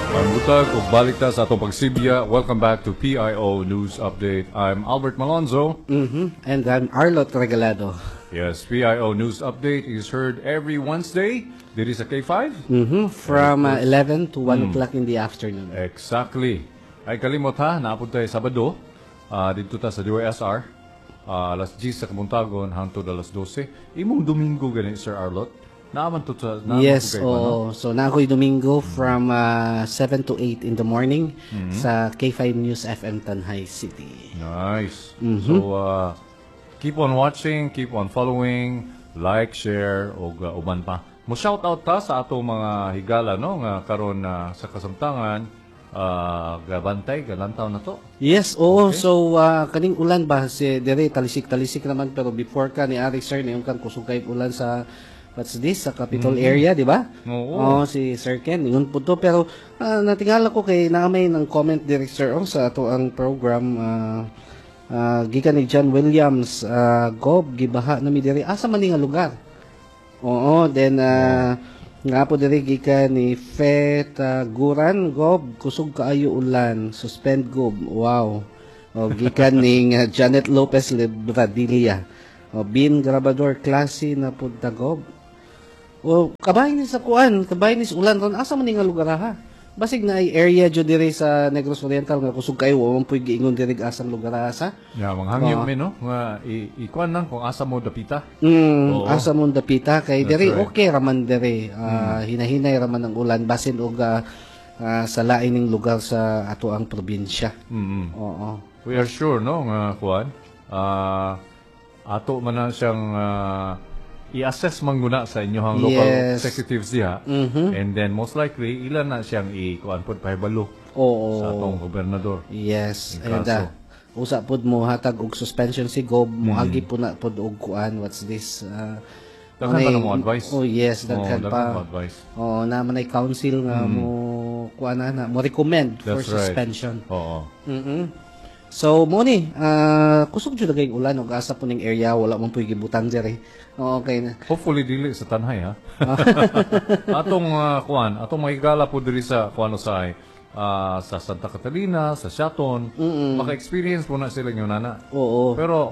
Butag o balik ta sa atong pagsibya. Welcome back to PIO News Update. I'm Albert Malonzo. And I'm Arlot Regalado. Yes, PIO News Update is heard every Wednesday. Diri sa K5? From 11 to 1 o'clock in the afternoon. Exactly. Ay kalimot ha, naapod tayo Sabado. Dito ta sa DYSR. Alas 10 sa Kamuntagon hangtod alas 12. Imong Domingo gani, Sir Arlot. Naaman to sa Yes, so na ako'y Domingo from 7 to 8 in the morning sa K5 News FM Tanhay City. Nice. So, keep on watching, keep on following, like, share, o uban pa. Mo shout out ta sa ato mga higala, no? Nga karon sa kasamtangan, gabantay, galantaw na to. Yes, oo. Okay. So, kaning ulan ba, si Dere, talisik-talisik naman, pero before ka ni Ari Sir, na yung kan kusugay ulan sa what's this? Sa Capitol area, di ba? Oo. Si Sir Ken, yun po to. Pero natingala ko kay naamay ng comment director sa ato ang program gikan ni John Williams, Gob, gibaha na mi diri. Asa man nga lugar? Oo, then nga po diri gikan ni Fet Guran, Gob, kusog kaayo ulan, suspend Gob. Wow. O gikan ning Janet Lopez Libradilla. O Bin Grabador klase na punta Gob. O kabahin ni sa kuan, kabahin ni sa ulan ron asa man nga lugar ha. Basig na ay area jud diri sa Negros Oriental nga kusog kayo wa man puy giingon diri asang lugar asa. Yeah, manghangyo mi no nga ikuan nang kung asa mo dapita. Asa mo dapita kay diri right. okay raman diri. Hinahinay raman ang ulan basin og sa lain ning lugar sa ato ang probinsya. Oo. We are sure no nga kuan ato man na siyang i-assess man guna sa inyohang local executives diha. And then most likely ilan na siyang i-kuan pod pahibalo sa atong gobernador. Yes. And usa pod mo hatag og suspension si Gob moagi po na pod og kuan what's this daghan pa na mo advice. Oh yes, daghan pa. Na man ay council nga mo kuan na mo recommend for suspension. Oo. So mo ni kusog jud kay ulan og asa po ning area wala man puy gibutang diri. Okay na. Hopefully dili sa Tanhay ha. Atong kuan, atong mahigala po diri sa kuan sa Santa Catalina, sa Shaton, maka-experience po na sila yung nana. Oo. Pero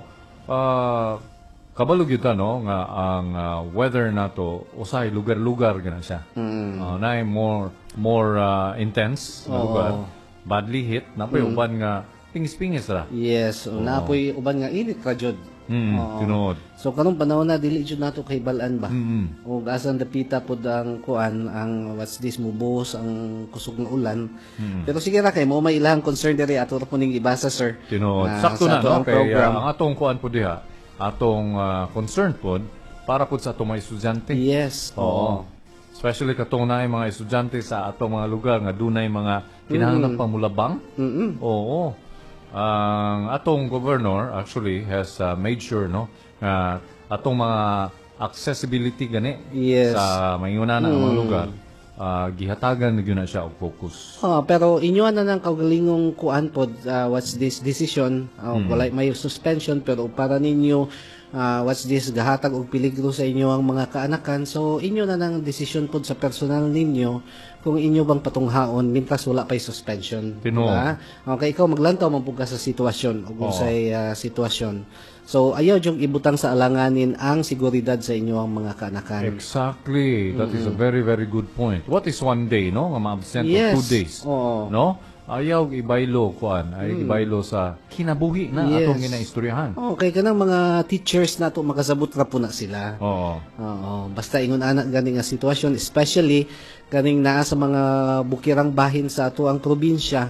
kabalo gyud no nga ang weather nato usay lugar-lugar gana siya. Na more intense na lugar. Badly hit na po uban nga pingis-pingis ra. Yes, napoy uban nga init ra jud. Tinuod. So kanong panahon na dili jud nato kay balan ba. O asan dapita pod ang kuan ang what's this mubos ang kusog nga ulan. Pero sige ra kay mo may ilang concern diri ato ra po ning ibasa sir. Tinuod. Sakto na no kay ang atong kuan pod diha, atong concern pod para pod sa atong mga estudyante. Yes. Oo. Especially katong naay mga estudyante sa atong mga lugar nga dunay mga kinahanglan pang mulabang. Oo. Ang atong governor actually has made sure no atong mga accessibility gani sa mayunana nga mga lugar gihatagan na gyud na siya og focus. Pero inyo na nang kaugalingong kuan pod what's this decision wala may suspension pero para ninyo what's this gahatag og peligro sa inyo ang mga kaanakan so inyo na nang decision pod sa personal ninyo kung inyo bang patunghaon mintas wala pay suspension. Diba? Okay, ikaw maglantaw man pud ka sa sitwasyon ug unsay sitwasyon. So ayaw jung ibutang sa alanganin ang seguridad sa inyo ang mga kaanakan. Exactly. That is a very very good point. What is one day no nga ma-absent for 2 days? No? Ayaw ibaylo kuan ay ibaylo sa kinabuhi na atong ginaistoryahan. Okay kanang mga teachers nato makasabot ra po na sila. Oo. Basta ingon ana gani nga sitwasyon especially kaning naa sa mga bukirang bahin sa ato ang probinsya.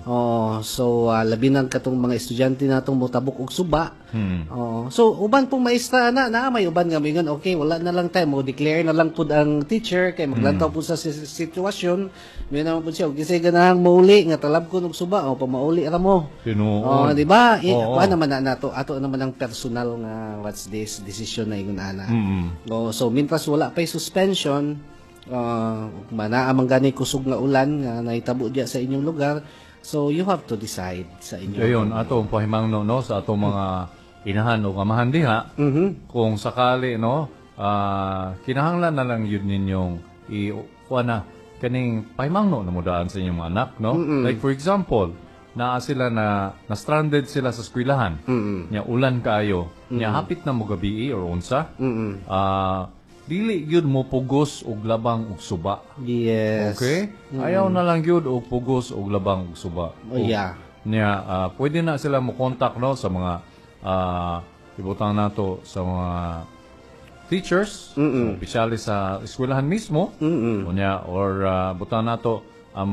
So labi nang katong mga estudyante natong motabok og suba. So uban pong maestra na may uban nga mingon okay wala na lang tayo mo declare na lang pud ang teacher kay maglantaw pud sa sitwasyon. May naman pud siya gisay ganahang mauli nga talab ko og suba pamauli ra mo. Di ba? Kuan naman na nato ato naman ang personal nga what's this decision na ingon ana. So mintas wala pay suspension manaamang gani kusog nga ulan nga nahitabo diya sa inyong lugar so you have to decide sa inyo. Ayon atong pahimangno no sa atong mga inahan o amahan diha kung sakali no kinahanglan na lang yun ninyong kuan na kaning pahimangno na mudaan sa inyong mga anak, no? Like for example, naa sila na stranded sila sa eskwelahan. Nya ulan kaayo, nya hapit na mo gabi or unsa. Dili gyud mo pugos og labang og suba. Yes. Okay? Ayaw na lang gyud og pugos og labang og suba. Oh, yeah. Nya pwede na sila mo contact no sa mga ibutang nato sa mga teachers, opisyales sa eskwelahan mismo. Unya or butang nato ang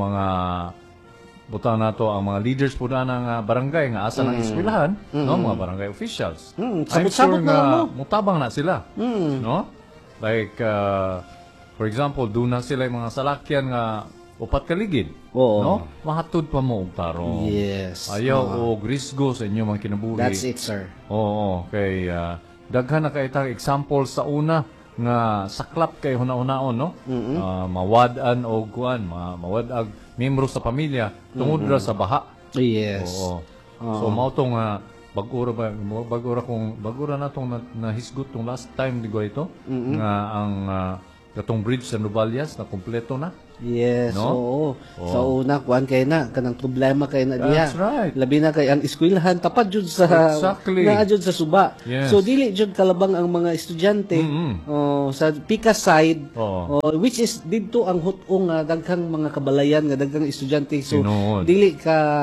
mga leaders po na ng barangay nga asa ng eskwelahan, no, mga barangay officials. I'm Sabot-sabot sure na lang nga mo. mutabang na sila, no? Like for example, doon na sila yung mga salakyan nga upat kaligid, Oo. no? Mahatod pa mo og tarong. Yes. Ayaw og risgo sa inyong mga kinabuhi. That's it, sir. Oo, kay daghan na kay tang example sa una nga saklap kay huna-hunaon, no? Mawad-an og kuan, mawad-ag membro sa pamilya tungod ra sa baha. Yes. Oo. So mao tong bagura na tong nahisgot tong last time digo ito nga ang katong bridge sa Novalias na kompleto na. Yes, No? oo. Sa una, kuan kay na, kanang problema kay na diha. That's right. Labi na kay ang eskwelahan tapad jud sa Exactly. naa jud sa suba. Yes. So dili jud kalabang ang mga estudyante sa Pika side, Oo. which is didto ang hutong nga daghang mga kabalayan nga daghang estudyante. So Tinuod. dili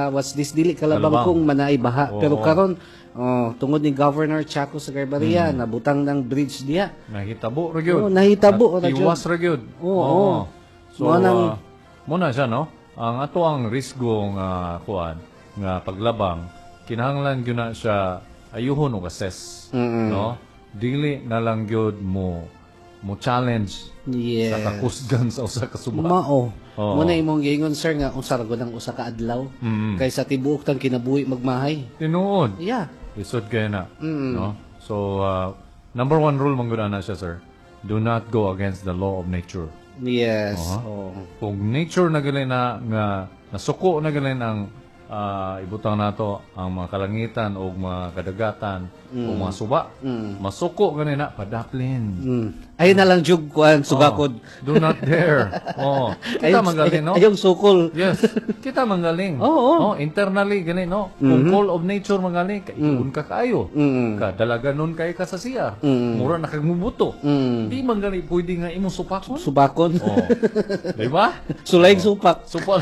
kalabang Kalabang. kung manay baha. Oo. Pero karon tungod ni Governor Chaco Sagaybaria nabutang ng bridge diha. Nahitabo ra gyud. Oo, nahitabo ra gyud. Iwas ra gyud. Oo. So muna siya no. Ang ato ang risgo nga kuan nga paglabang kinahanglan gyud na siya ayuhon og assess, no? Dili na lang gyud mo challenge Yes. sa kakusgan sa usa ka suba. Mao. Oo. Muna imong giingon sir nga usa ra gud ang usa ka adlaw kaysa tibuok tang kinabuhi magmahay. Tinuod. Yeah. Lisod kay na, no? So number one rule man gyud ana siya, sir. Do not go against the law of nature. Yes. Oh. Kung nature na gali na nga nasuko na gali ang ibutang nato ang mga kalangitan o mga kadagatan o mga suba, masuko gani na padaplin. Ay na lang jug kuan sugakod. Do not dare. Oh, kita manggaling, no? Ayong sukol. Yes, kita manggaling. Oo. Internally gani, no? Kung call of nature manggaling, kaigul ka kayo. Ka dalaga nun kay ka sa siya. Mura na kag mubuto. Di manggali pwede nga imong supakon. Subakon. Oh. Di ba? Sulaing supak. Supal.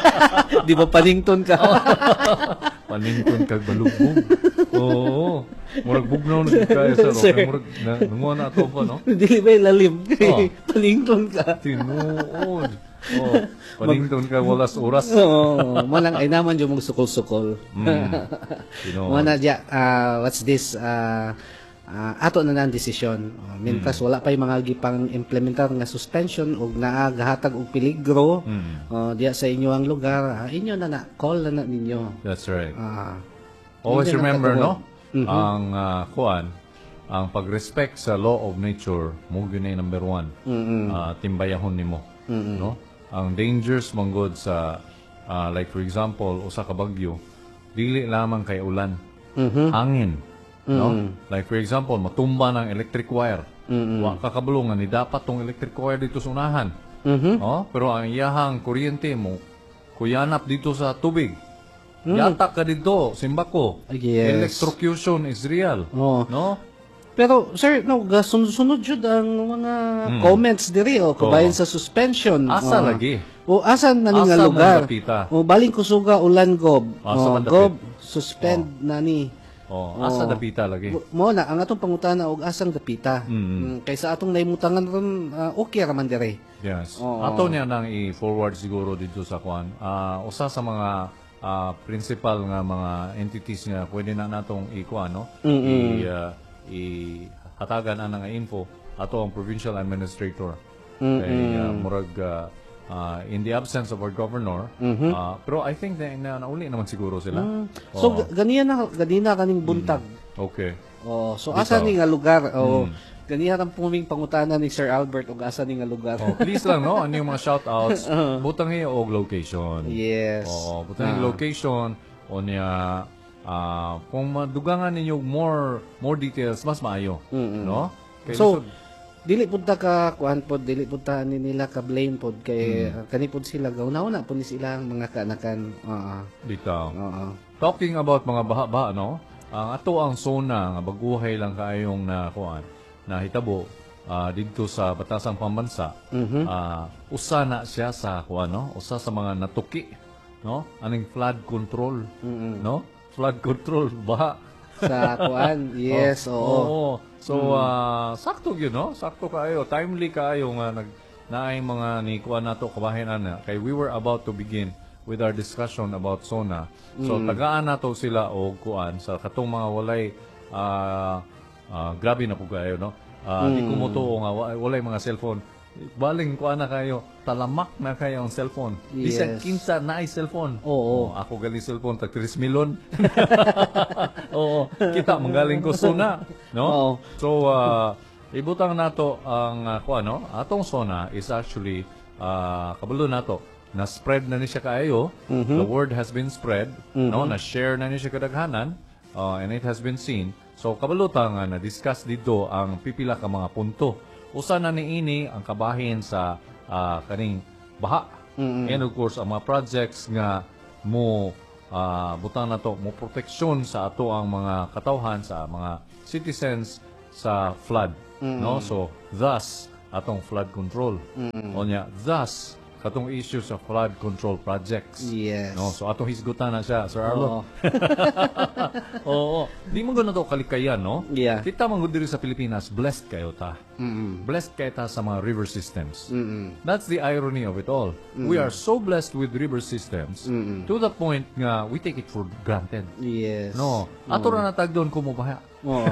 Di ba panington ka? Panington kag balugbog. Oo. Murag bugnaw na kaya sa Sir. Murag nanguha na ato pa, no? Dili ba lalim? Oh. Panington ka. Tinuod. Oh, panington ka walas oras. Oo, manang ay naman yung mong sukol-sukol. Tinuod. Mana dia what's this ato na ang desisyon. Mintas wala pa yung mga gipang implementar nga suspension ug naa gahatag og peligro diya sa inyo ang lugar. Inyo na call na ninyo. That's right. Hindi Always na remember, katuon. no? Ang ang pag-respect sa law of nature mo gyud ay number one. Timbayahon nimo, no? Ang dangers manggod sa like for example usa ka bagyo dili lamang kay ulan, hangin, no? Like for example matumba ng electric wire, wa ka kabulong nga ni dapat tong electric wire dito sa unahan, oh, pero ang iyahang kuryente mo kuyanap dito sa tubig. Yatak ka dito, simbako. Yes. Electrocution is real. Oh. No? Pero sir, no, sunod jud ang mga comments diri kabayan sa suspension. Asa lagi? O asa na ni nga Asa lugar? man dapita? O baling kusuga ulan gob. Asa man Gob suspend nani. Asa dapita lagi? Mo na ang atong pangutana og asang dapita. Kaysa atong naimutangan ron okay ra man dire. Yes. Ato niya nang i-forward siguro dito sa kwan. Usa sa mga principal nga mga entities nga pwede na natong i-kwan, no? I-hatagan ana nga info ato ang provincial administrator. Kay murag in the absence of our governor, pero I think na nauli naman siguro sila. So ganina kaning buntag. Okay. So asa ni nga lugar? Ganiya ang puming pangutana ni Sir Albert ug asa ni nga lugar. Please lang, no? Ano yung mga shoutouts? Butang hiyo og location. Yes. Butang yung location o niya kung madugangan ninyo more details mas maayo, no? Kaya So, dili pud ta ka kuan pod, dili pud ta ni nila ka blame pod kay kani pod sila gawna pod ni sila ang mga kanakan. Bitaw. Oo. Talking about mga baha-baha, no? Ang ato ang zona nga baguhay lang kaayong na kuan na hitabo dito sa Batasang Pambansa. Usa na siya sa kuan, no? Usa sa mga natuki, no? Aning flood control, no? Flood control baha Sa kuan, yes, oo. So sakto gyud, no? Sakto kaayo, timely kaayo nga naay mga ni kuan nato kabahin ana kay we were about to begin with our discussion about SONA. So tagaan nato sila og kuan sa katong mga walay grabe na pud kaayo, no? Di ko mo tuo nga walay mga cellphone. Baling kuan na kayo, talamak na kayo ang cellphone. Bisan kinsa naay cellphone. Oo. Ako galing cellphone tag 3 milyon. Oo, kita manggaling ko SONA, no? Oo. So ibutang nato ang kuan, no? Atong SONA is actually kabalo nato na spread na ni siya kaayo. The word has been spread, no? Na share na ni siya kadaghanan, and it has been seen. So kabalutang na discuss dito ang pipila ka mga punto. Usa na niini ang kabahin sa kaning baha. And of course ang mga projects nga mo butang na to mo proteksyon sa ato ang mga katawhan sa mga citizens sa flood, no? So thus atong flood control. Onya thus katong issue sa flood control projects. Yes. No, so atong hisgutan na siya, Sir Arlo. Oo. Oo. Di mo gano'n to kalikayan, no? Yeah. Kita man gud diri sa Pilipinas, blessed kayo ta. Blessed kayo ta sa mga river systems. That's the irony of it all. We are so blessed with river systems to the point nga we take it for granted. Yes. No. Ato ra natag doon kumubaha. Oo.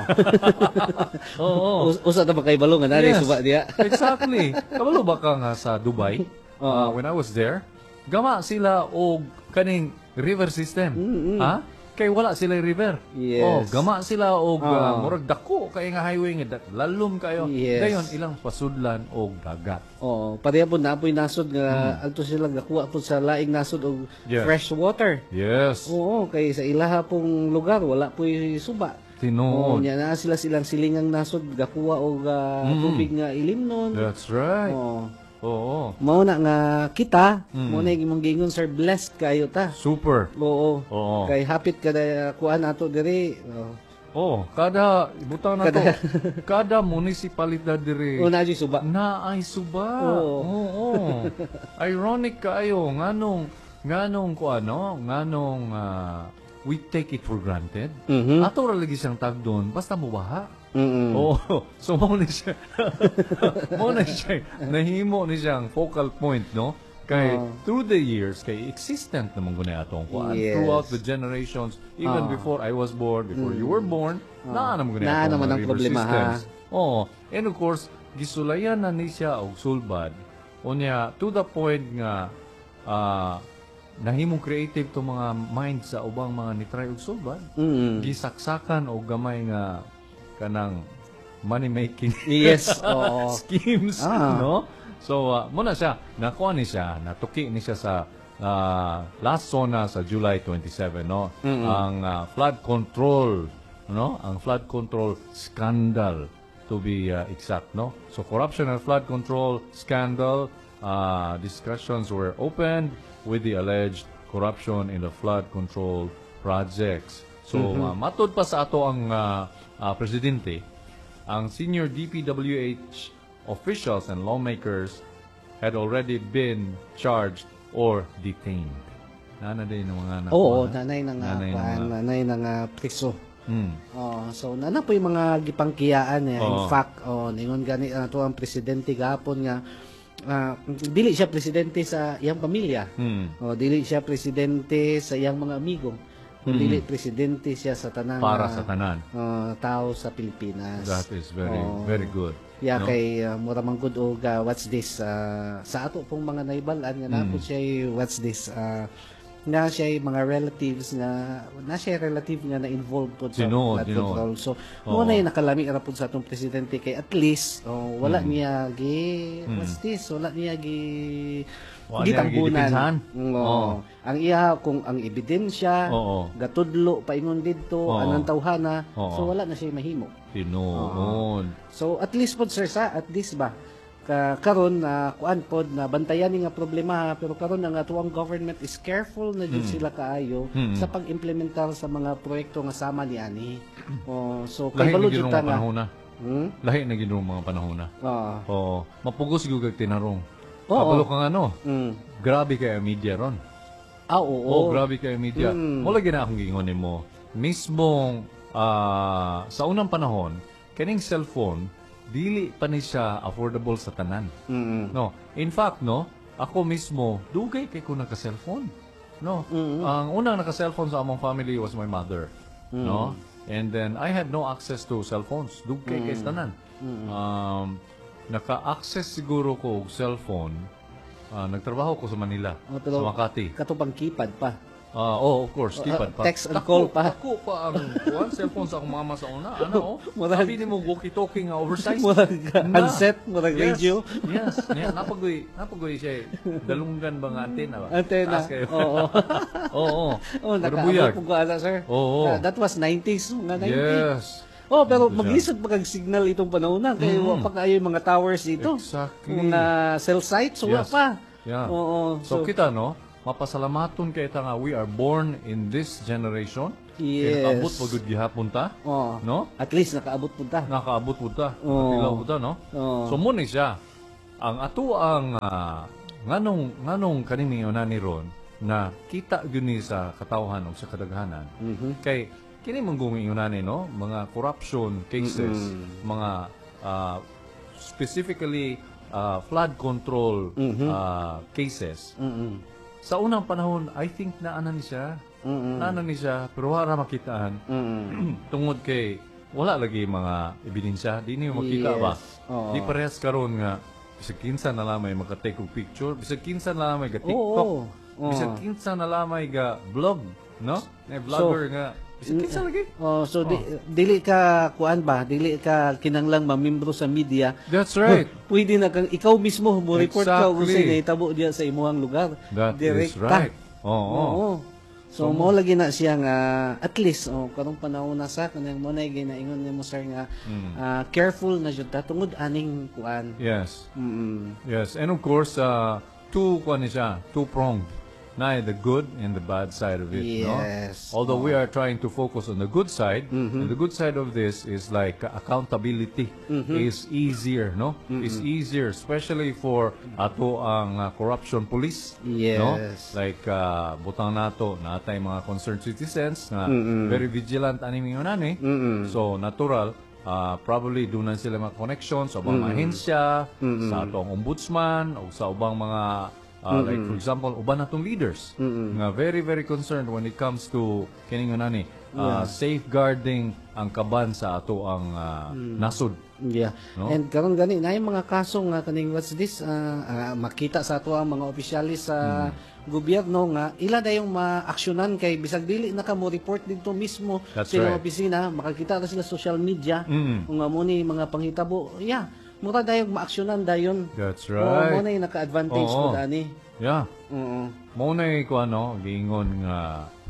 Oo. Usa ta ba kay balong nga nari Yes. suba diya. Exactly. Kabalo ba ka nga sa Dubai? When I was there, gama sila og kaning river system. Ha? Kay wala sila river. Yes. Oh, gama sila og murag dako kay nga highway nga lalom kayo. Yes. Dayon ilang pasudlan og dagat. Oo, pareha po napoy nasod nga adto sila gakuha po sa laing nasod og Yes. fresh water. Yes. Oo, kay sa ilaha pong lugar wala po suba. Oo, Tinuod. nya na sila silang silingang nasod gakuha og tubig nga ilimnon. That's right. Oo. Oo. Mao na nga kita, mo na imong gingon sir, blessed kayo ta. Super. Oo. Oo. Kay hapit kada kuan ato diri. Oh, kada butang na to. Kada munisipalidad diri. Na di suba. Na ay suba. Oo. Oo. Ironic kaayo nganong ko ano, nganong we take it for granted. Ato ra lagi siyang tag doon basta mubaha. Oh, so mo ni siya. Mo na siya. Nahimo ni siyang focal point, no? Kay through the years kay existent naman guna atong kuan Yes. throughout the generations even before I was born, before you were born, naa naman guna Naa atong naman mga ang river problema, systems. Oh, and of course gisulayan na ni siya og sulbad. Unya to the point nga nahimong creative to mga mind sa ubang mga nitry og sulbad. Gisaksakan og gamay nga kanang money making Yes, oo. schemes, no? So muna siya nakuha ni siya, natuki ni siya sa last SONA sa July 27, no? Ang flood control, no? Ang flood control scandal to be exact, no? So corruption and flood control scandal, discussions were opened with the alleged corruption in the flood control projects. So matod pa sa ato ang presidente, ang senior DPWH officials and lawmakers had already been charged or detained. Nana din ng mga nakuha. Oo, nanay na nga Nanay na kuan, nga. nanay na nga priso. Mm. So nana po yung mga gipangkiyaan niya. In Oo. fact, ningon gani ato ang presidente gahapon nga dili siya presidente sa iyang pamilya. Dili siya presidente sa iyang mga amigo. Dili presidente siya sa tanang Para sa tanan. tao sa Pilipinas. That is very good. Yeah, no? kay mura man gud og what's this sa ato pong mga naibalan nga napod siya what's this na siya mga relatives na relative nga na involved po sa Tinuod, flood tinuod. control. So Oo. mo na nakalami ra pud sa atong presidente kay at least wala niya what's this? Wala niya Wala niya gidepensahan. Oo. Ang iya kung ang ebidensya Oo. gatudlo paingon didto Oo. anang tawhana Oo. so wala na siya mahimo. Tinuod. So at least pod sir sa at least ba karon na kuan pod na bantayan ni nga problema pero karon ang atuang government is careful na jud sila kaayo sa pag-implementar sa mga proyekto nga sama ni ani. So kay Lahi na balo jud ginong ta nga. panahon na. Lahi na ginong mga panahon na. Oo. Mapugos gyud kag tinarong. Oo. Kabalo kang ano? Mm. Grabe kay ang media ron. Oo. Grabe kay ang media. Wala gina akong gingon nimo. Mismong sa unang panahon, kaning cellphone dili pa ni siya affordable sa tanan. No. In fact, no, ako mismo dugay kay ko naka-cellphone. No. Ang unang naka-cellphone sa among family was my mother. No. And then I had no access to cellphones. Dugay kay sa tanan. Naka-access siguro ko og cellphone. Nagtrabaho ko sa Manila, sa Makati. Katupang keypad pa. Of course, keypad pa. Text and call pa. Ako pa ang cellphone sa akong mama sa una. Ano, Murag- sabi ni mo walkie-talkie nga oversized. Murag Na. handset, murag Yes. radio. Yes. Napagoy siya. Dalunggan ba nga antena ba? Antena. Taas kayo. Oo. Oo. Nakaabot po ko ala, sir. Oo. That was 90s, mga 90s. Yes. Pero Ito siya. maglisod pa kag signal itong panahon na kay wa pa kaayo yung mga towers dito. Exactly. Mga cell sites wala Yes. pa. Yeah. Oo. So, kita, no? Mapasalamaton kay ta nga we are born in this generation. Yes. And abot pagod gihapon ta. Oo. No? At least nakaabot punta. Nakaabot po ta. Oo. Napilaw po ta, no? Oo. So, muna siya. Ang ato ang nganong kanimi ni ron na kita yun sa katawhan o sa kadaghanan. Kay kini mong ni no? Mga corruption cases, mga specifically flood control cases. Sa unang panahon, I think naana ni siya. Naana ni siya, pero wala makitaan. Tungod kay wala lagi mga ebidensya, di niyo makita ba? Oo. Di parehas karon nga bisag kinsa na lamay maka-take og picture, bisag kinsa na lamay ga Oo. TikTok, bisag kinsa na lamay ga vlog, no? Na vlogger nga bisag kinsa lagi. So dili ka kuan ba? Dili ka kinanglang mamembro sa media. That's right. Pwede na kang ikaw mismo mo report ka kung Exactly. sino itabo diya sa imuhang lugar. That is Direkta. right. Oo. Oo. So mo lagi na siya nga at least karong panahon na sa kanang mo na ginaingon nimo sir nga careful na jud ta tungod aning kuan. Yes. Mm. Yes, and of course, two-pronged. Na the good and the bad side of it, Yes. no? Although we are trying to focus on the good side, and the good side of this is like accountability is easier, no? Is easier, especially for ato ang corruption police, no? Yes. Like butang nato natay mga concerned citizens na very vigilant ani mingon ani. So natural probably doon sila mga connections sa mga ahensya, sa atong ombudsman o sa ubang mga like for example uban natong leaders nga very very concerned when it comes to kining nani safeguarding ang kaban sa ato ang nasod. Yeah. No? And karon gani na yung mga kaso nga kaning what's this makita sa ato ang mga opisyalis sa gobyerno nga ila dayong maaksyonan kay bisag dili na ka mo report dito mismo That's sa ilang right. opisina makakita na sila social media kung amo ni mga panghitabo mura dayong maaksyonan dayon. That's Mo right. na yung naka-advantage Oo. ko dani. Yeah. Oo. Mao na ko ano giingon nga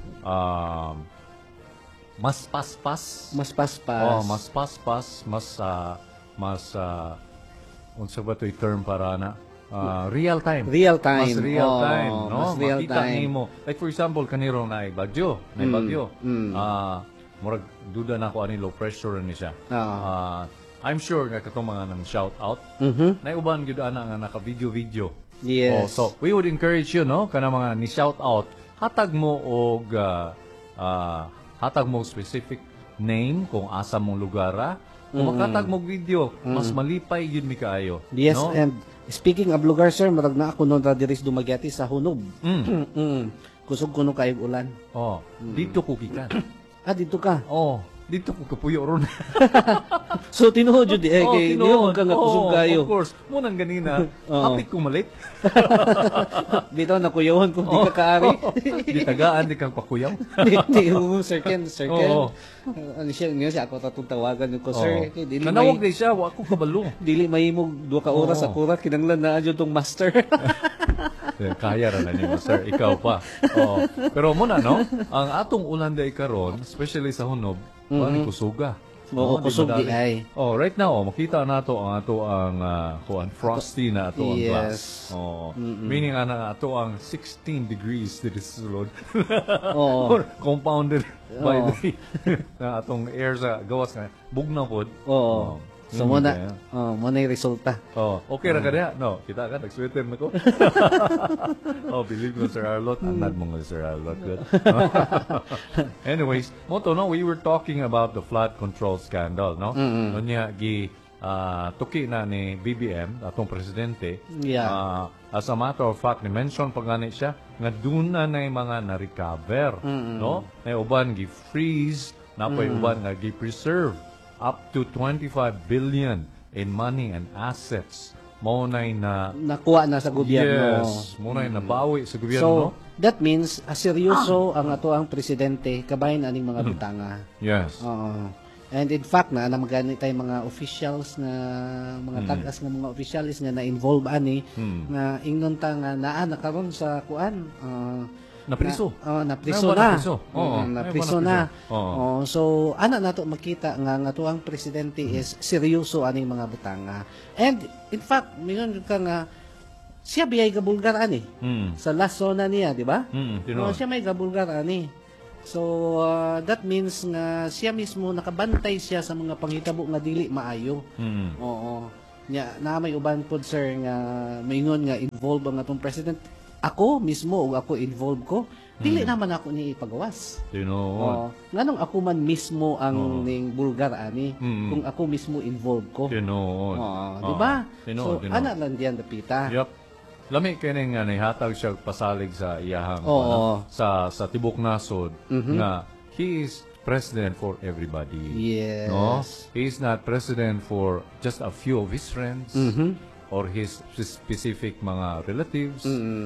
mas paspas. Mas paspas. Mas paspas, mas unsa ba to'y term para na real time. Real time. Mas real Oo, time, no? mas real Makita time. nimo. Like for example, kaniro na bagyo, murag duda na ako ani low pressure ni siya. I'm sure nga katong mga nang shout out. Na uban gyud ana nga naka video. Yes. So we would encourage you, no, kana mga ni shout out, hatag mo og hatag mo specific name kung asa mong lugara. Kung makatag mo video, mas malipay yun mi kaayo. Yes, no? and speaking of lugar, sir, marag na ako nun radiris Dumaguete sa Hunog. Kusog kuno kayong ulan. Dito ko kikan. Dito ka. Oh, dito ko kapuyo ron. So tinuod jud kay niyo ka nga kusog kayo. Of course. Munang ganina, hapit ko malit. Bitaw na kuyawan kung di ka kaari. Di tagaan, di kang pakuyaw. Di Sir Ken. Oo. Ano siya ako tatong tawagan ko Sir. Oo. Kay dili Nanawag may din siya, wa ko kabalo. dili mahimog 2 ka oras Oo. akura kinanglan na adyo tong master. Kaya ra na niyo, sir. Ikaw pa. Oo. Pero muna, no? Ang atong ulanday karon, especially sa hunob, mm kusuga. Oo, kusog di madali. ay. Oh, right now, makita nato ang ato ang frosty na ato ang Yes. glass. Oh, meaning ana ato ang 16 degrees dito sa sulod. Oo. Or compounded by the na atong air sa gawas nga bugnaw pod. Oo. So mo na yung resulta. Oh, okay ra ka diha? No, kita ka nag-sweater na ko. Oh, believe me, Sir Arlot. Anad mo nga, Sir Arlot. Good. Anyways, moto, no, we were talking about the flood control scandal, no? Nonya gi tuki na ni BBM, atong presidente. Yeah. As a matter of fact, ni-mention pa gani siya nga duna na yung mga na-recover, no? Na uban gi-freeze, na pa uban nga gi-preserve up to 25 billion in money and assets. Maunay na Nakuha na sa gobyerno. yes, maunay na bawi sa So, gobyerno. that means seryoso ang ato ang presidente kabahin aning mga butanga. Yes. Oo. And in fact na magani tay mga officials na mga tagas nga mga officials nga na-involve ani nga ingnon ta nga naa na karon sa kuan Napriso. napriso Meron ba na. napriso? Oo. Napriso Meron ba na. napriso? Oo. So ana nato makita nga tuang presidente is seryoso aning mga butanga. And in fact, mingon ka nga siya biyay ga Bulgar ani sa last zona niya, di ba? Tinuod. Siya may ga Bulgar ani. So that means nga siya mismo nakabantay siya sa mga panghitabo nga dili maayo. Oo. Nya na may uban pod sir nga maingon nga involved ang atong president. Ako mismo ug ako involved ko, dili naman ako ni ipagawas. Tinuod. Nganong ako man mismo ang ning Bulgar ani kung ako mismo involved ko. Tinuod. Di ba? Tinuod. So ana lang diyan dapita. Yup. Lami kini nga nihatag siya pasalig sa iyahang Oo. sa tibok nasod nga he is president for everybody. Yes. No? He is not president for just a few of his friends or his specific mga relatives.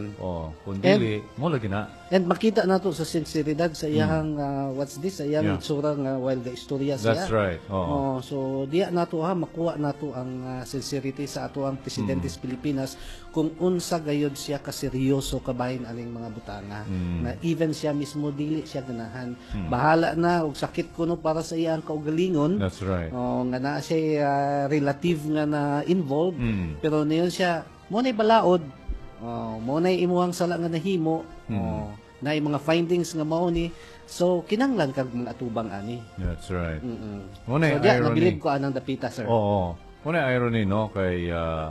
O kundi mo lagi na. And makita nato sa sinseridad sa iyang what's this sa iyang Yeah. itsura nga while the istorya siya. That's right. Oo. So diya nato makuha nato ang sincerity sa ato ang presidente sa Pilipinas kung unsa gayud siya kaseryoso kabahin aning mga butanga na even siya mismo dili siya ganahan. Bahala na og sakit kuno para sa iyang kaugalingon. That's right. Nga naa siya relative nga na involved pero niyon siya mo nay balaod mo nay imuhang sala nga nahimo na mga findings nga mao ni so kinanglan kag mga atubang ani. That's right. So diya nabilib ko anang dapita sir. Oo. Muna irony no kay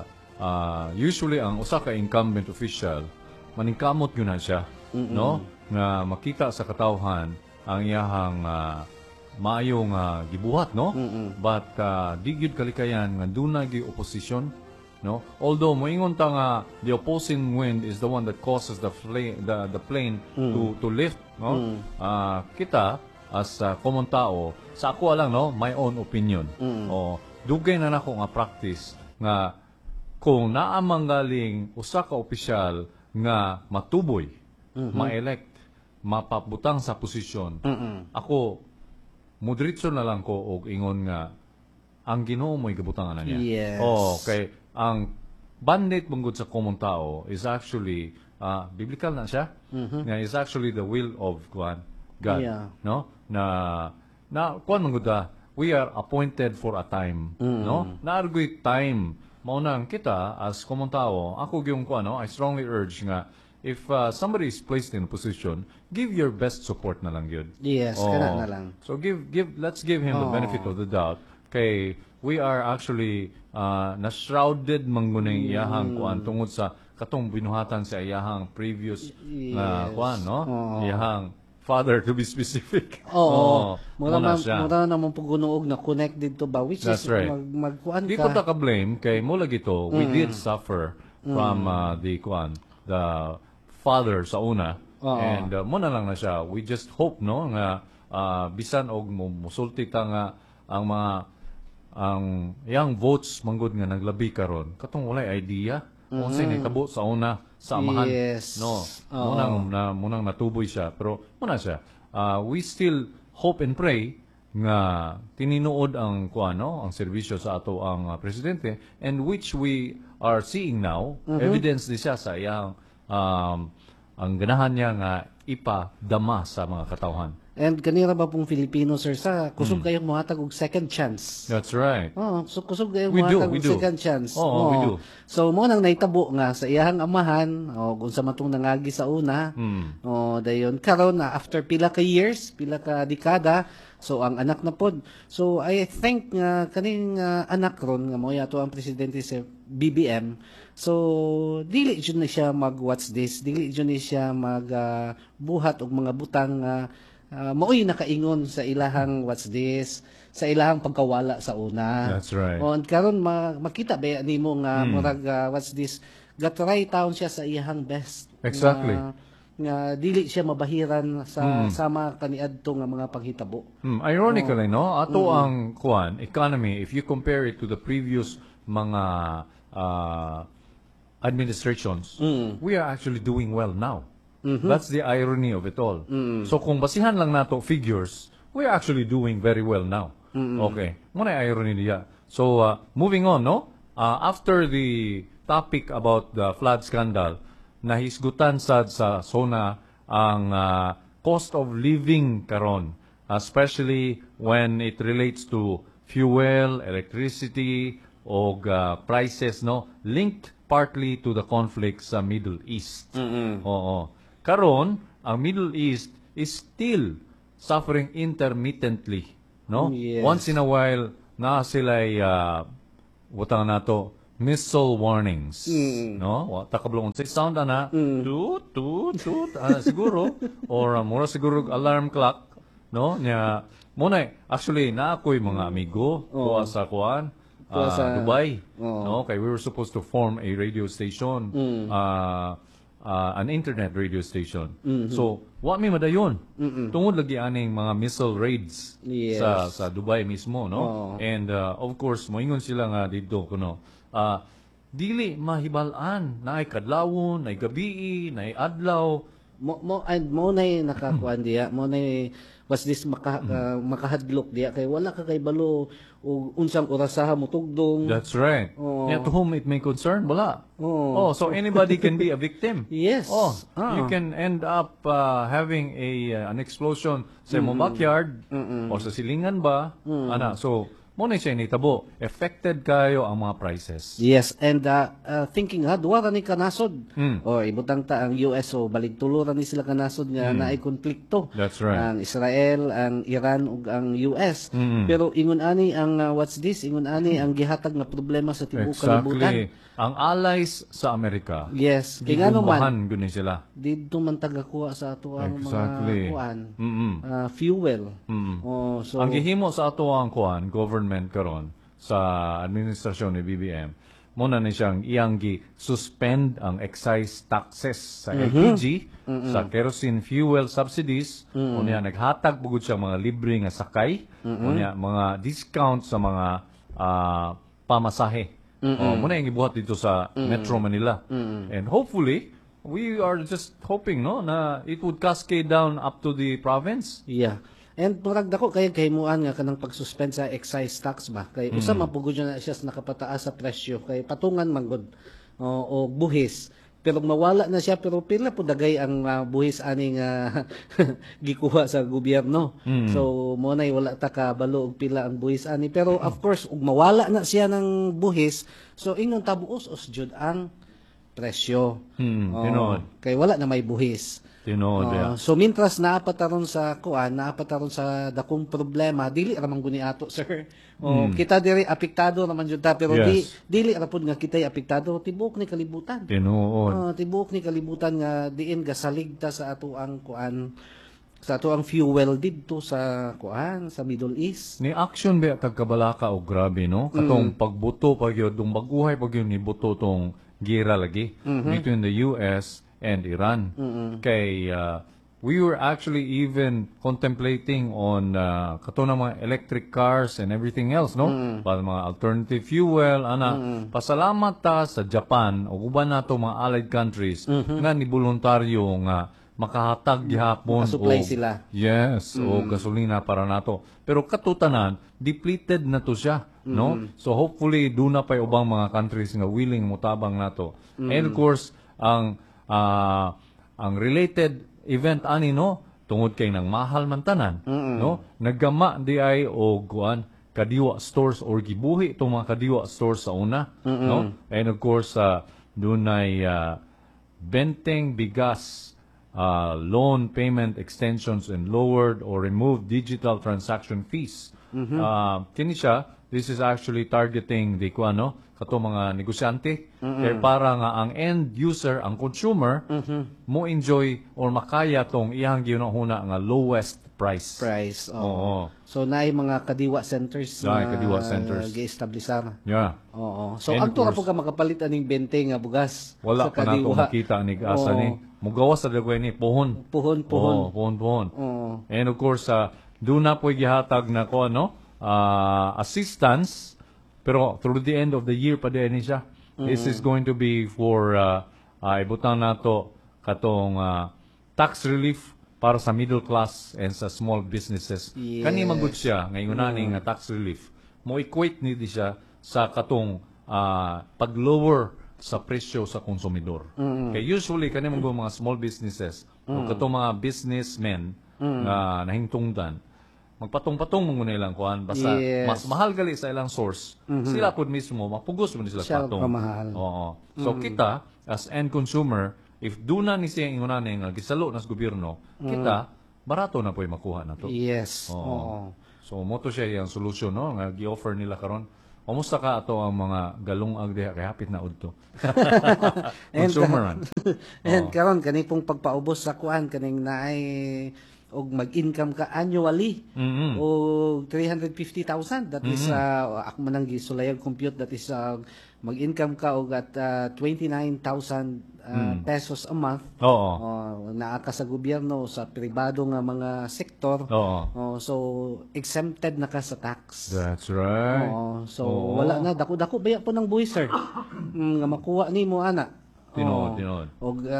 usually ang usa ka incumbent official maningkamot yun na siya, no? Nga makita sa katawhan ang iyahang maayo nga gibuhat, no? But di gyud kalikayan nga dunay gi opposition, no? Although moingon ta nga the opposing wind is the one that causes the plane to lift, no? Kita as common tao, sa ako lang, no, my own opinion. O dugay na nako nga practice nga kung naa manggaling usa ka opisyal nga matuboy, ma-elect, mapabutang sa posisyon, ako mudritso na lang ko og ingon nga ang Ginoo mo'y gabutangan na niya. Yes. Kay ang bandit manggod sa common tao is actually biblical na siya. Nga is actually the will of God. Yeah. No? Na kuan manggod we are appointed for a time, no? Naargoy time mao nang kita as common tao, ako gyung kuan, no? I strongly urge nga if somebody is placed in a position, give your best support na lang yun. Yes, kana na lang. So let's give him the benefit of the doubt. Kay we are actually na-shrouded manggunay iyahang kuan tungod sa katong binuhatan sa iyahang previous kuan, no? Iyahang father to be specific. Mura naman pugunoog na connect dito ba which That's is right. magkuan Di ka. ko ta ka-blame kay mula gito, we did suffer from the father sa una. And muna lang na siya. We just hope, no, nga bisan og musulti ta nga ang mga ang yang votes manggod nga naglabi karon katong walay idea unsay nitabo sa una sa amahan. Yes. No, munang natuboy siya. Pero muna siya, we still hope and pray nga tininuod ang ang serbisyo sa ato ang presidente, and which we are seeing now, evidence di siya sa iyang ang ganahan niya nga ipadama sa mga katawhan. And kanira ba pong Filipino, sir, sa kusog kayong muhatag og second chance. That's right. Oh, so kusog kayong We do, muhatag we og do. second chance. Oo, we do. So mo nang naitabo nga sa iyahang amahan, unsa man tong nangagi sa una. Dayon karon na after pila ka years, pila ka dekada, so ang anak na pod. So I think nga kaning anak ron nga mao yato ang presidente sa BBM. So dili jud na siya mag-what's this, dili jud ni siya buhat og mga butang maoy nakaingon sa ilahang what's this, sa ilahang pagkawala sa una. That's right. And karon makita ba nimo nga murag what's this, gatry taon siya sa iyahang best. Exactly. Nga dili siya mabahiran sa sama kaniadto nga mga paghitabo. Ironically, no? Ato ang economy, if you compare it to the previous mga administrations, we are actually doing well now. That's the irony of it all. So kung basihan lang nato figures, we are actually doing very well now. Okay. Muna irony niya. So moving on, no? After the topic about the flood scandal, nahisgutan sad sa SONA ang cost of living karon, especially when it relates to fuel, electricity, o prices, no, linked partly to the conflict sa Middle East. Oo. Karon, ang Middle East is still suffering intermittently, no? Yes. Once in a while na sila'y butang nato missile warnings, no? Takablong say sound ana, toot toot siguro or mura siguro alarm clock, no? Nya muna actually na ako'y mga amigo tuwa sa Dubai, no? Kay we were supposed to form a radio station, an internet radio station. So, wa mi madayon. Tungod lagi aning mga missile raids Yes. sa Dubai mismo, no? And of course, moingon sila nga dito kuno. Dili mahibalan na ay kadlawon, na ay gabi, na ay adlaw. Mo nay nakakuan diya, mo nay was this makahadlok diya kay wala ka kay balo o unsang orasaha mo tugdong. That's right. Yeah, to whom it may concern, wala. So anybody can be a victim. Yes. You can end up having an explosion sa imong backyard o sa silingan ba. Ana, so mo na siya nitabo. Affected kayo ang mga prices. Yes, and thinking duwa ra ni kanasod. O ibutang ta ang US o baligtuluran ni sila kanasod nga naay konflikto. That's right. Ang Israel, ang Iran ug ang US. Pero ingon ani ang what's this? Ingon ani ang gihatag nga problema sa tibuok kalibutan. Exactly. Ang allies sa Amerika. Yes, kay ngano man guni sila. didto man tagakuha sa ato ang Exactly. mga kuan. Fuel. So Ang gihimo sa ato ang government karon sa administrasyon ni BBM, muna ni siyang iyang suspend ang excise taxes sa LPG, sa kerosene fuel subsidies, unya naghatag pugod siya mga libre nga sakay, unya mga discount sa mga pamasahe. Muna yung ibuhat dito sa Metro Manila. And hopefully, we are just hoping no na it would cascade down up to the province. yeah. And murag dako kay kahimuan nga kanang pag-suspend sa excise tax ba kay usa mapugod na siya sa nakapataas sa presyo kay patungan man gud o buhis. Pero mawala na siya pero pila po dagay ang buhis ani nga gikuha sa gobyerno. So mo nay wala ta ka balo og pila ang buhis ani pero of course ug mawala na siya ng buhis so ingon tabuos jud ang presyo. Tinuod. Kay wala na may buhis. Tinuod. So mintras naapataron sa sa dakong problema, dili ra man guni ato, sir. Kita diri apektado naman jud ta pero Yes. dili ra pud nga kitay apektado tibuok ni kalibutan. Tinuod. Tibuok ni kalibutan nga diin gasalig ta sa ato ang sa ato ang fuel didto sa sa Middle East. Ni action ba tagkabalaka o grabe no? Katong pagbuto pag yun, dong baguhay pag yun ni buto tong gira lagi between the US and Iran. Kay we were actually even contemplating on kato na mga electric cars and everything else, no? Para mga alternative fuel, pasalamat ta sa Japan o uban nato mga allied countries nga ni voluntaryo nga makahatag gihapon Makasupply og- sila. Yes, o gasolina para nato. Pero katutanan, depleted na to siya, no? So hopefully do na pay ubang mga countries nga willing mutabang nato. And of course, ang related event ani no, tungod kay nang mahal man tanan, no? Naggama di ay og kuan kadiwa stores or gibuhi itong mga kadiwa stores sa una, no? And of course, dunay benteng bigas loan payment extensions and lowered or removed digital transaction fees. Kini siya, this is actually targeting the kato mga negosyante. Kaya para nga ang end user, ang consumer, mo enjoy or makaya tong iyang ginahuna nga lowest price. Oo. So naay mga kadiwa centers Naay kadiwa centers. gi-establisar. Yeah. Oo. So And ang of to course, po ka makapalit aning 20 nga bugas Wala sa pa nato kadiwa. makita ni asa ni. Mugawas sa dagway ni pohon. Puhon. Oo, pohon. Oo. And of course, doon na po gihatag na ko assistance, pero through the end of the year pa din siya. This is going to be for ibutang nato katong tax relief para sa middle class and sa small businesses. Yes. Kani magud siya ngayon nga tax relief. Mo equate ni di siya sa katong pag-lower sa presyo sa konsumidor. Kaya usually kani mga small businesses o katong mga businessmen nga nahingtungdan magpatong-patong mo nilang kuan basta Yes. mas mahal gali sa ilang source. Sila pud mismo mapugos mo sila Siya patong. pamahal. Oo. So kita as end consumer, if duna ni siya ingunaning nga gisalo nas gobyerno, kita barato na po'y makuha na to. Yes. Oo. Oo. So mo to siya yung solution no nga gi-offer nila karon. Kumusta ka ato ang mga galungag diha kay hapit na udto. Consumer man. And karon kani pong pagpaubos sa kuan kaning naay og mag-income ka annually og 350,000, that is ako man ang gisulayag compute, that is mag-income ka og at 29,000 pesos a month. Oo. Naa ka sa gobyerno sa pribado nga mga sektor. Oo. So exempted na ka sa tax. That's right. So Oo. wala na dako-dako baya po ng buhi sir. Nga makuha nimo ana. Tinod.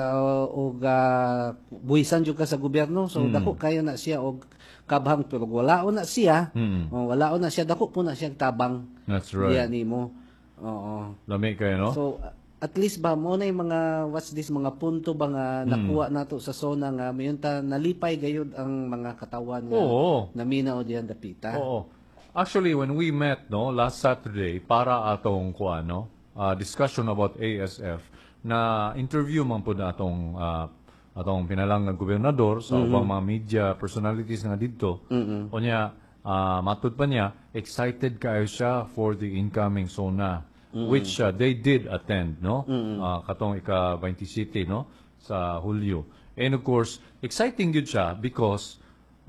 Og buhisan jud ka sa gobyerno, so dako kayo na siya og kabhang, pero walaon na siya. Walaon na siya, dako po na siya tabang. That's right. Diya nimo. Oo. Lami kayo, no? So at least ba mo na yung mga mga punto ba nga nakuha nato sa zona nga mayon ta nalipay gayud ang mga katawan nga Oo. naminaw diyan dapita. Oo. Actually, when we met last Saturday para atong discussion about ASF, na interview man po na atong pinalang nga gobernador sa ubang mga media personalities nga didto. O niya, matud pa niya, excited kayo siya for the incoming SONA, which they did attend, no? Katong ika-27, no? Sa Hulyo. And of course, exciting yun siya because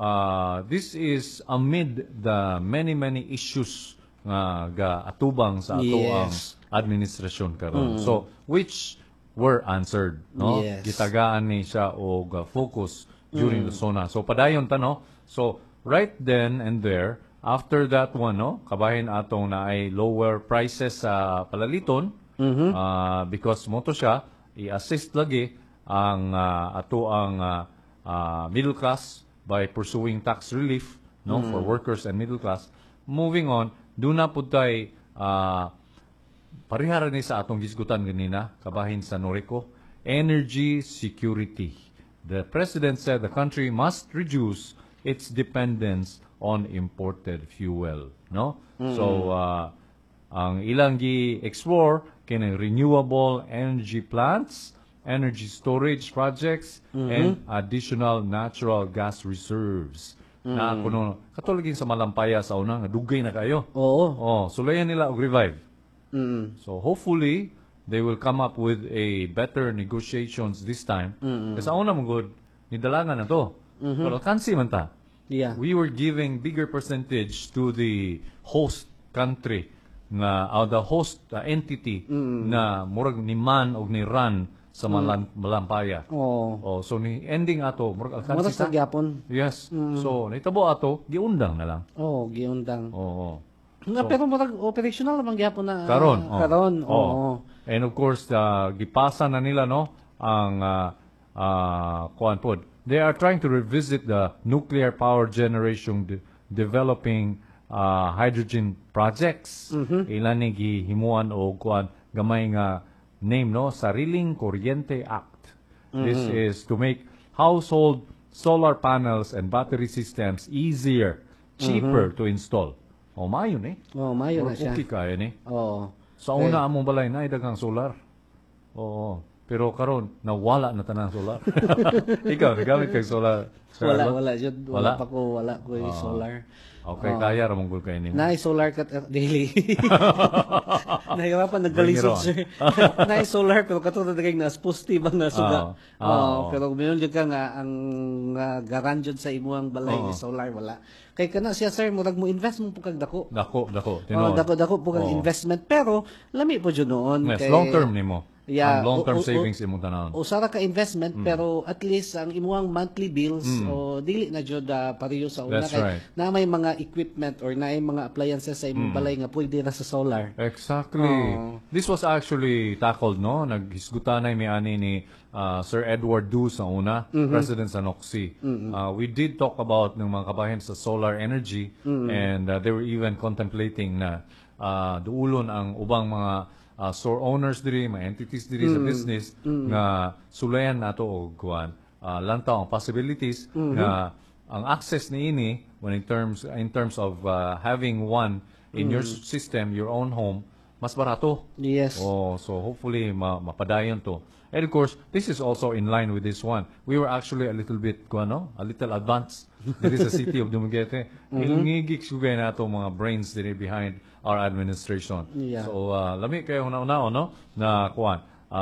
this is amid the many issues nga atubang sa ato ang Yes. administrasyon karon. So, which were answered, no? Yes. Gitagaan ni siya og focus during the SONA. So padayon ta, no? So right then and there, after that one, no, kabahin atong na ay lower prices sa palaliton, because mo to siya i-assist lagi ang ato ang middle class by pursuing tax relief, no, for workers and middle class. Moving on, do na pud tay parihara ni sa atong gisgutan ganina, kabahin sa Noreco, energy security. The President said the country must reduce its dependence on imported fuel, no? So ang ilang gi-explore kini renewable energy plants, energy storage projects, and additional natural gas reserves. Na kuno katulad sa malampaya sa una nga dugay na kayo. Oo. Sulayan nila og revive. So hopefully they will come up with a better negotiations this time. Kasi una mo good, nidalangan na to. Pero kansi man ta. Yeah. We were giving bigger percentage to the host country na the host entity na murag ni man og ni run sa Malampaya. Oh, so ni ending ato murag Mura alkansi sa ta. gyapon. Yes. So nitabo ato giundang na lang. Giundang. Oo. Pero murag operational naman gyapon na Karon. karon. And of course, gipasa na nila no ang kuan pod. They are trying to revisit the nuclear power generation developing hydrogen projects. Ilan ni gihimuan o kuan gamay nga name no, Sariling Kuryente Act. This is to make household solar panels and battery systems easier, cheaper to install. O mayon eh. Mayo na siya. Okay kaya ni. Oo. Sa una among balay na daghang solar. Oo. Pero karon nawala na tanang solar. Ikaw nagamit kay solar? Wala jud. Wala? Wala ko yung solar. Okay, kaya ra mong gud kay nimo. Naay solar kat daily. Nahirapan Bring it naggalisod on. sir. Naay solar pero katulad kay nas positive ang nasuga. Pero meron jud ka nga ang garan jud sa imuang balay ni solar wala. Kay kana siya sir murag mo invest mo pug kag dako. Dako. Tinuod. Dako pug kag investment pero lami po jud noon Yes, long term nimo. Yeah, Ang long-term savings imong tanawon. usara ka investment pero at least ang imuang monthly bills o dili na jud pareho sa una That's kay right. na may mga equipment or na may mga appliances sa imong balay nga pwede ra sa solar. Exactly. This was actually tackled, no? Naghisgutanay may ani ni Sir Edward Du sa una, President sa NOCSI. We did talk about ng mga kabahin sa solar energy and they were even contemplating na duulon ang ubang mga store owners diri, mga entities diri sa business nga sulayan nato og kuan lantaw ang possibilities nga ang access ni ini when in terms of having one in your system, your own home, mas barato. Yes. Oh, so hopefully mapadayon to. And of course, this is also in line with this one. We were actually a little bit, a little advanced. There is a city of Dumaguete. Ingigik sugay na to mga brains diri behind our administration. Yeah. So lami kayo una no na kuan.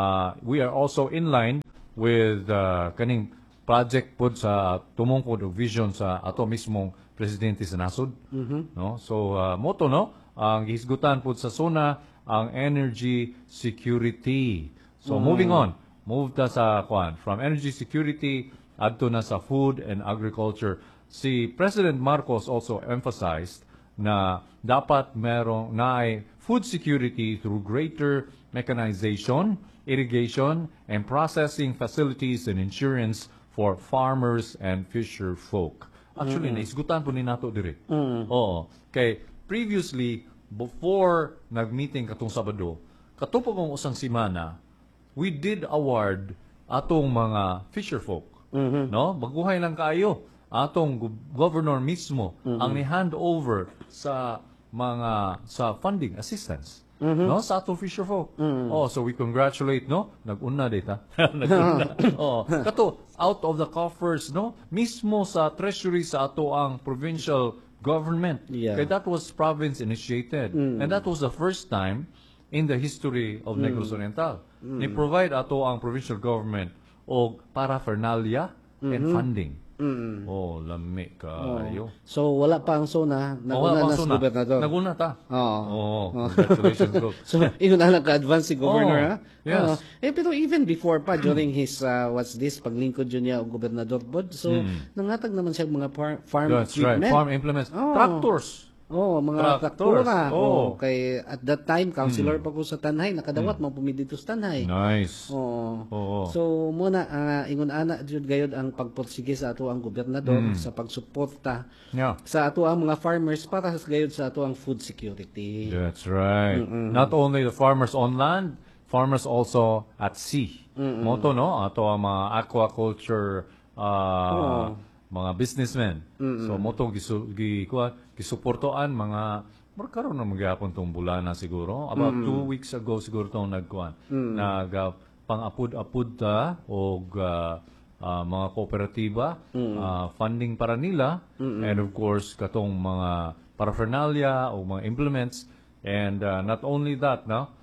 We are also in line with kaning project pod sa tumungkod og vision sa ato mismong presidente sa nasod. No? So moto no ang gihisgutan pod sa SONA ang energy security. So moving on, move ta sa kuan from energy security adto na sa food and agriculture. Si President Marcos also emphasized na dapat merong naay food security through greater mechanization, irrigation, and processing facilities and insurance for farmers and fisher folk. Actually, naisgutan po ni nato diri. Oo. Kay previously, before nag-meeting katong Sabado, katupog ang usang simana, we did award atong mga fisher folk. No? Baguhay lang kayo. Atong governor mismo ang ni-hand over sa mga sa funding assistance. No, sa atong fisher folk. Oh, so we congratulate, no? Nag-una data. Nag-una. Oh, kato out of the coffers, no? Mismo sa treasury sa ato ang provincial government. Yeah. Kaya that was province initiated. And that was the first time in the history of Negros Oriental. Ni-provide ato ang provincial government og paraphernalia and funding. Oh, lami kayo. So wala pa ang SONA, naguna na sa gobernador. Naguna ta. Oo. Congratulations, bro. So, yun na ka-advance si governor, ha? Yes. Pero even before pa, during his, what's this, paglingkod yun niya, o gobernador bod, so, nangatag naman siya mga farm That's right. equipment. Farm implements. Tractors. Mga Tractors. traktora. Oh. Kay at that time, councilor pa ko sa Tanhay, nakadawat mo pumili dito sa Tanhay. Nice. Oo. So muna ingon ana jud gayud ang pagpursige sa ato ang gobernador sa pagsuporta Yeah. sa ato ang mga farmers para sa gayud sa ato ang food security. That's right. Not only the farmers on land, farmers also at sea. Moto, no? Ato ang mga aquaculture mga businessmen. So moto gisuportoan mga karon na magyapon tong bulana siguro. About 2 weeks ago siguro tong nagkuan. Pang-apud-apud ta og mga kooperatiba, funding para nila, and of course katong mga paraphernalia o mga implements, and not only that, no,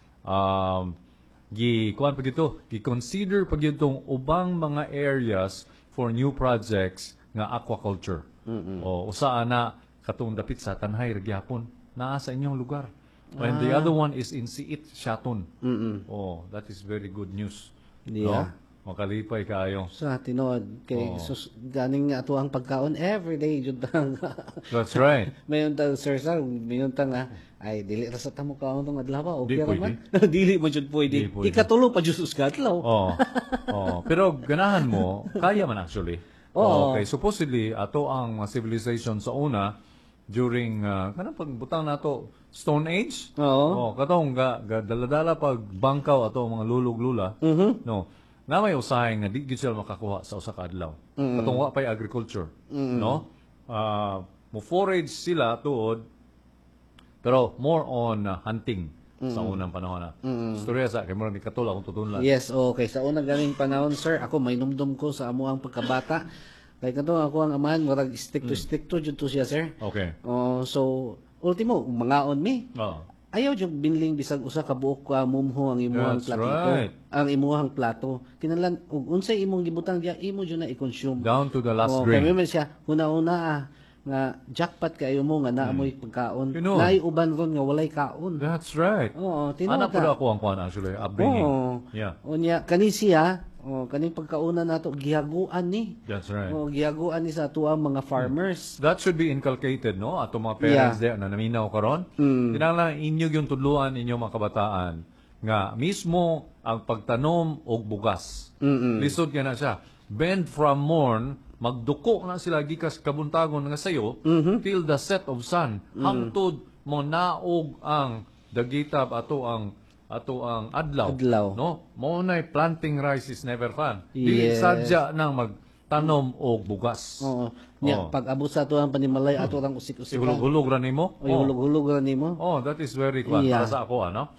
gi-consider pa gitong ubang mga areas for new projects nga aquaculture. O usa na katong dapit sa Tanhay Magyapon, naa sa inyong lugar. And the other one is in Siit, Shaton. Oh, that is very good news. Yeah. No? Makalipay kaayo. Sa tinuod kay ganing ato ang pagkaon everyday jud tang. That's right. Mayon ta sir mayon ta nga ay dili ra sa tamo kaon tong adlaw okay Di ra man. pwede. Dili man jud pwede. Di pwede. Ikatulo pa jud sa adlaw. Oo. Oo. Pero ganahan mo, kaya man actually. Oo. Okay, supposedly ato ang civilization sa una during kanang pagbutang nato Stone Age. Oo. Katong daladala pag bangkaw ato mga lulog-lula. No. Na may usahay nga di gyud sila makakuha sa usa ka adlaw. Katong wa pay agriculture, no? Mo forage sila tuod pero more on hunting sa unang panahon na. Storya sa kay murag ni katula kung tutunlan. Yes, okay. Sa unang ganing panahon, sir, ako may numdum ko sa amo ang pagkabata. Kaya kato ako ang amahan, murag stick to jud to siya, sir. Okay. So, ultimo, mangaon mi. Oh. Ayaw jud binling bisag usa ka buok ka mumho ang imuhang That's platito. right. Ang imuhang plato. Kinahanglan ug unsay imong gibutang diya, imo jud na i-consume. Down to the last Kaya grain. man siya, una-una nga jackpot kayo mo nga naamoy pagkaon. Tinuod. Naay uban ron nga walay kaon. That's right. Oo, tinuod Anak po ta. na ako ang kuan actually, upbringing. Oo. Yeah. Unya kani siya, kaning pagkauna nato gihaguan ni. That's right. Gihaguan ni sa atuang mga farmers. That should be inculcated, no? Ato mga parents there na naminaw karon. Kinahanglan inyo yung tudluan inyo mga kabataan nga mismo ang pagtanom og bugas. Lisod ka na siya. Bend from morn, magduko na sila gikas kabuntagon nga sayo till the set of sun. Hangtod mo naog ang dagitab ato ang adlaw. No? Mo nay planting rice is never fun. Dili Yes. sadya nang magtanom og bugas. Oo. Nya pag abot sa atuang panimalay ato rang usik-usik. Ihulog-hulog ra nimo. O hulog-hulog ra nimo. Oh, that is very fun. Yeah. Para sa ako, ano?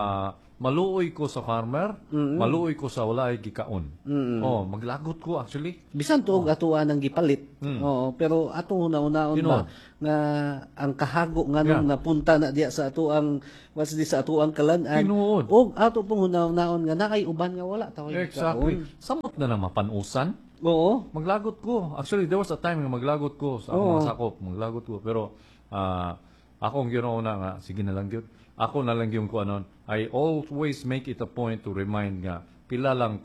Maluoy ko sa farmer, maluoy ko sa walay gikaon. Oh, maglagot ko actually. Bisan tuog atuan ang gipalit. Oo, pero ato una-unaon ba nga ang kahago nga nung napunta na diya sa atuang sa atuang kalan-an. Tinuod. Og ato pong una-unaon nga naay uban nga wala tawag Exactly. Samot na lang mapanusan. Oo. Maglagot ko. Actually, there was a time nga maglagot ko sa akong mga sakop. Maglagot ko. Pero, akong ginauna nga, sige na lang yun. Ako na lang yung kuanon. I always make it a point to remind nga, pila lang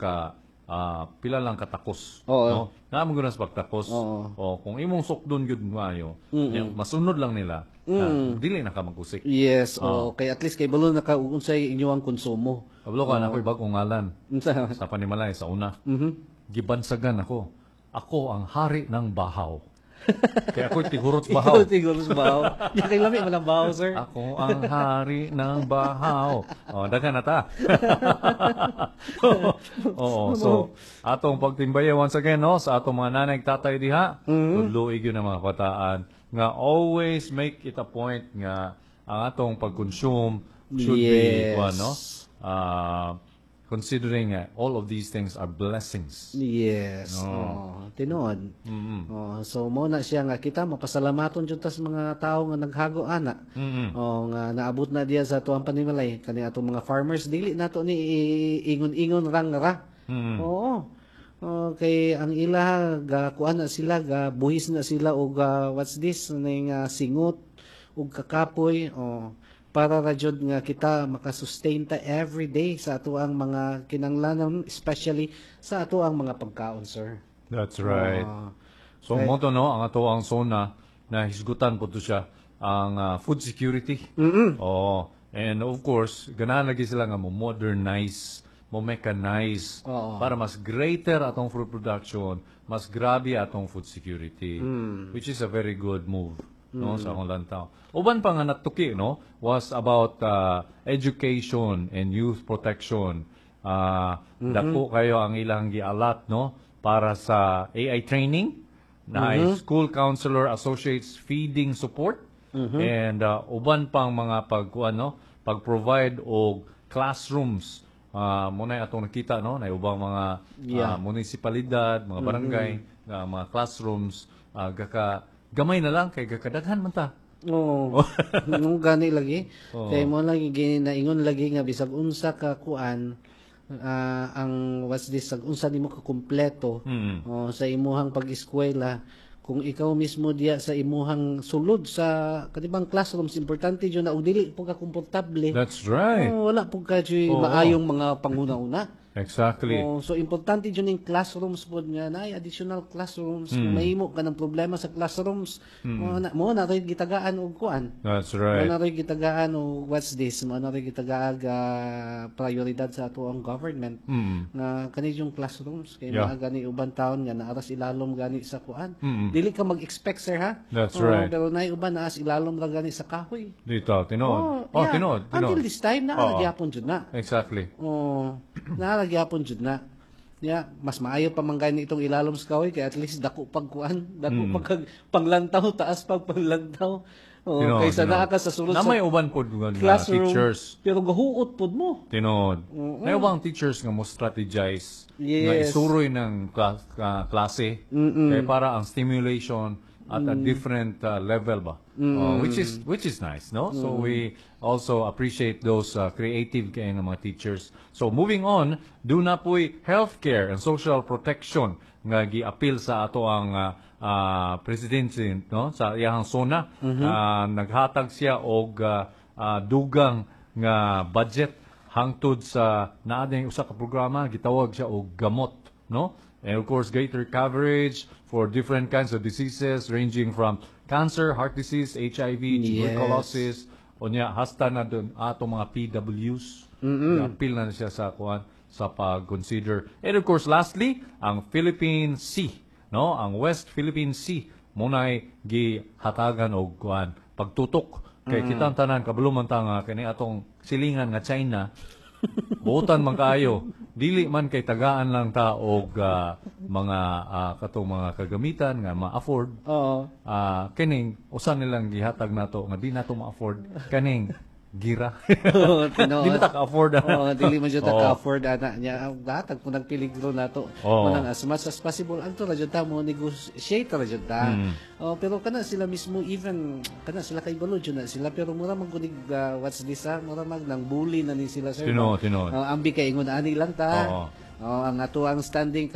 katakos. Oo. No? Naamon ko na sa pagtakos. O, kung imong sukdon yun maayo, yung masunod lang nila, dili na ka magusik. Yes, kay at least kay balo na ka unsay inyo ang konsumo. Kabalo ka na ako'y bagong ngalan Unsa? sa Panimalay, sa una. Gibansagan ako. Ako ang hari ng bahaw. Kaya ako'y tigurot bahaw. Ikaw siguro sa bahaw. Di kay lami man ang bahaw, sir. Ako ang hari ng bahaw. Daghan na ta. Oo, so atong pagtimbaya once again no sa atong mga nanay tatay diha, tudluig yun ang mga kabataan nga always make it a point nga ang atong pag-consume should be considering all of these things are blessings. Yes. Tinuod. So mo na siya nga kita mapasalamaton jud ta sa mga tawo nga naghago ana. Nga naabot na diya sa tuang panimalay kani atong mga farmers dili nato ni ingon-ingon rang ra. Oo. Okay, ang ila ga kuan na sila ga buhis na sila og what's this ning singot ug kakapoy para ra jud nga kita makasustain ta every day sa ato ang mga kinanglanon especially sa ato ang mga pagkaon, sir. That's right. So mo to no ang ato ang zona na hisgutan po to siya ang food security. And of course ganahan lagi sila nga mo modernize, mo mechanize para mas greater atong food production, mas grabe atong food security, which is a very good move. No, sa akong lantaw. Uban pa nga natuki no was about education and youth protection. Dako kayo ang ilang gialat no para sa AI training na school counselor associates feeding support and uban pang mga pag-provide og classrooms. Muna atong nakita no na ubang mga munisipalidad, mga barangay, mga classrooms gamay na lang kay gakadaghan man ta. Nung gani lagi. Kay mo lagi ginaingon lagi nga bisag unsa ka kuan ang what's this unsa nimo ka kumpleto sa imuhang pag-eskwela kung ikaw mismo diya sa imuhang sulod sa kanibang classrooms importante jud na og dili po ka komportable. That's right. Wala po ka maayong mga panguna-una. Exactly. Oh, so importante dyan yung classrooms po nga na additional classrooms. Kung mahimo ka ng problema sa classrooms, mo na rin gitagaan og kuan. That's Mo right. na rin gitagaan og what's this? Mo na rin gitagaag prioridad sa ato ang government nga kani yung classrooms kay Yeah. naa gani uban taon nga naaras ilalom gani sa kuan. Dili ka mag-expect sir ha. That's Oh, right. pero naay uban naas ilalom ra gani sa kahoy. Dito, tinod. yeah. Tinod. Until this time naaragyapon jud na. Exactly. Oh, naaragyapon jud na. Yeah, mas maayo pa man gani itong ilalom sa kahoy kay at least dako pagkuan, dako paglantaw taas paglantaw. Oh, Tinod, kaysa tinod. naa ka sa sulod Na sa may uban po nga classroom teachers. pero gahuot pud mo. Tinod. May ubang teachers nga mo strategize nga Yes. isuroy ng klase kaya para ang stimulation at a different level ba. Which is nice, no? So we also appreciate those creative kay ng mga teachers. So moving on, do na po'y healthcare and social protection nga gi-appeal sa ato ang presidency, no? Sa iyang zona. Naghatag siya og dugang nga budget hangtod sa naading usa ka programa gitawag siya og gamot, no? And of course greater coverage for different kinds of diseases ranging from cancer, heart disease, HIV, tuberculosis, unya hasta na dun ato mga PWs. Appeal na siya sa kuan sa pag-consider. And of course lastly, ang Philippine Sea, no? Ang West Philippine Sea munay gihatagan og kuan pagtutok kay kitang tanan kabuluman ta nga kini atong silingan nga China buotan man kaayo dili man kay tagaan lang ta og mga katong mga kagamitan nga ma-afford Oo. kining usan nilang gihatag nato nga di nato ma-afford kaning gira di na ta ka-afford Oh, dili man jud ta ka-afford ana nya gatag kun nagpeligro nato. Oo. Manang as much as possible adto ra jud ta mo negotiate ra jud ta. Oh, pero kana sila mismo even kana sila kay balo jud na sila pero mura man kunig what's this mura mag nang bully na ni sila sir. Tinod. Ambi kay ingon ani lang ta. Oo. Oh, ang ato ang standing